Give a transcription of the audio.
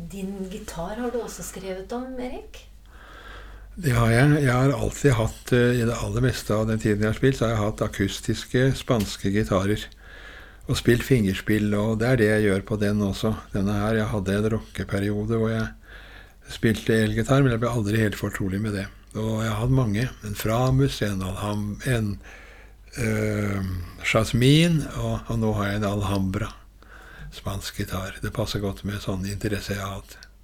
Din gitar har du også skrevet om, Erik? Det har jeg. Jeg har alltid hatt, i det aller meste av den tiden jeg har spilt, så har jeg hatt akustiske spanske gitarer. Og spilt fingerspill, og det er det jeg gjør på den også. Denne her, jeg hadde en rockeperiode hvor jeg spilte elgitar, men jeg ble aldri helt fortrolig med det. Og jeg har hatt mange. En Framus, en Jasmine, og nå har jeg en Alhambra, spansk gitar. Det passer godt med sånn interesse jeg har hatt.